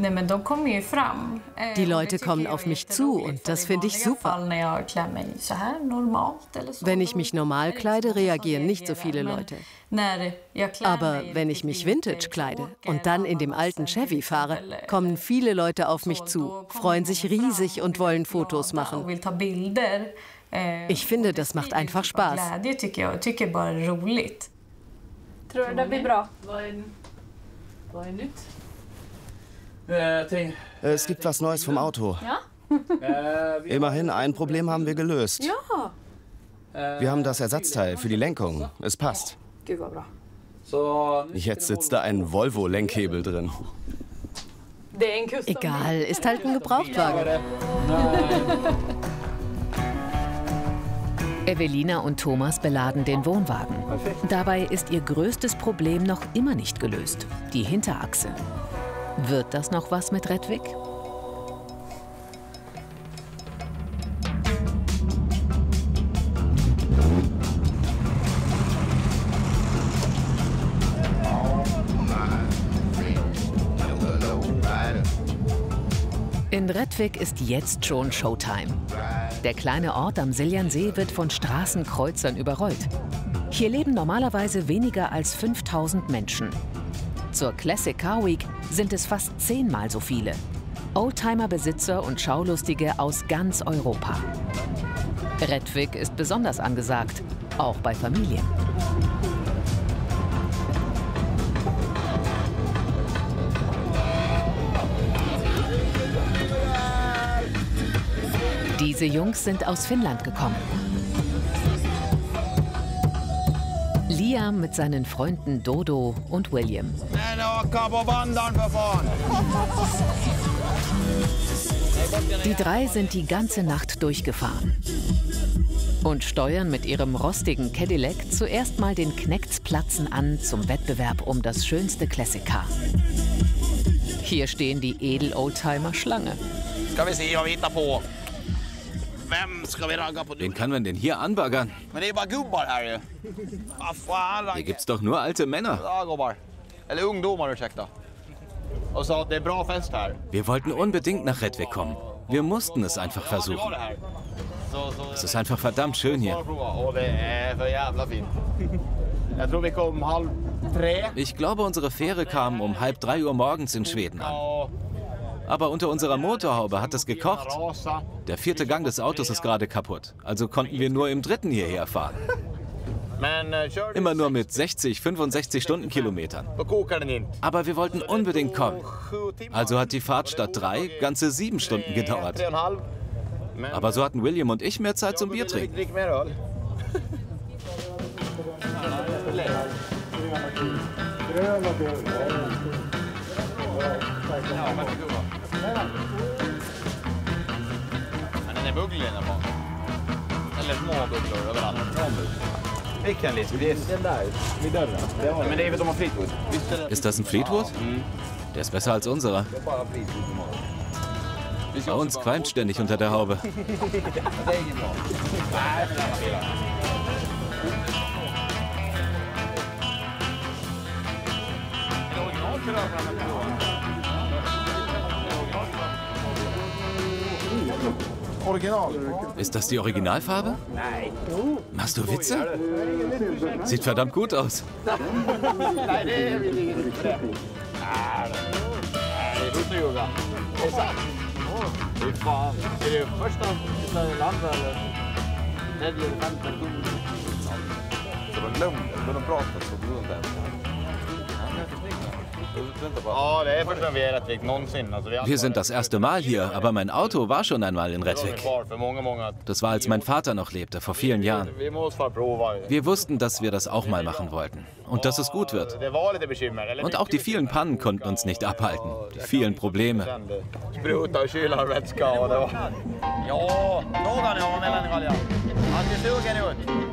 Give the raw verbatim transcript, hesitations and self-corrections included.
Die Leute kommen auf mich zu und das finde ich super. Wenn ich mich normal kleide, reagieren nicht so viele Leute. Aber wenn ich mich vintage kleide und dann in dem alten Chevy fahre, kommen viele Leute auf mich zu, freuen sich riesig und wollen Fotos machen. Ich finde, das macht einfach Spaß. Es gibt was Neues vom Auto. Immerhin, ein Problem haben wir gelöst. Wir haben das Ersatzteil für die Lenkung. Es passt. Jetzt sitzt da ein Volvo-Lenkhebel drin. Egal, ist halt ein Gebrauchtwagen. Evelina und Thomas beladen den Wohnwagen. Dabei ist ihr größtes Problem noch immer nicht gelöst: die Hinterachse. Wird das noch was mit Rättvik? In Rättvik ist jetzt schon Showtime. Der kleine Ort am Siljansee wird von Straßenkreuzern überrollt. Hier leben normalerweise weniger als fünftausend Menschen. Zur Classic Car Week sind es fast zehnmal so viele. Oldtimer-Besitzer und Schaulustige aus ganz Europa. Rättvik ist besonders angesagt, auch bei Familien. Diese Jungs sind aus Finnland gekommen. Liam mit seinen Freunden Dodo und William. Die drei sind die ganze Nacht durchgefahren und steuern mit ihrem rostigen Cadillac zuerst mal den Knechtsplatzen an zum Wettbewerb um das schönste Classic Car. Hier stehen die Edel-Oldtimer Schlange. Wen kann man denn hier anbaggern? Hier gibt's doch nur alte Männer. Wir wollten unbedingt nach Rättvik kommen. Wir mussten es einfach versuchen. Es ist einfach verdammt schön hier. Ich glaube, unsere Fähre kam um halb drei Uhr morgens in Schweden an. Aber unter unserer Motorhaube hat es gekocht. Der vierte Gang des Autos ist gerade kaputt. Also konnten wir nur im dritten hierher fahren. Immer nur mit sechzig, fünfundsechzig Stundenkilometern. Aber wir wollten unbedingt kommen. Also hat die Fahrt statt drei ganze sieben Stunden gedauert. Aber so hatten William und ich mehr Zeit zum Bier trinken. Ist das ein Fleetwood? Der ist besser als unserer. Bei uns qualmt ständig unter der Haube. Ist das die Originalfarbe? Nein. Machst du Witze? Sieht verdammt gut aus. Wir sind das erste Mal hier, aber mein Auto war schon einmal in Rättvik. Das war, als mein Vater noch lebte, vor vielen Jahren. Wir wussten, dass wir das auch mal machen wollten und dass es gut wird. Und auch die vielen Pannen konnten uns nicht abhalten, die vielen Probleme. Ja, någon jag var mellan i Valja. Han är sugen ut.